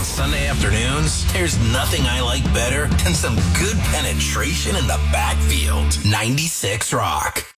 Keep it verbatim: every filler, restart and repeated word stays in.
Sunday afternoons, there's nothing I like better than some good penetration in the backfield. ninety-six Rock.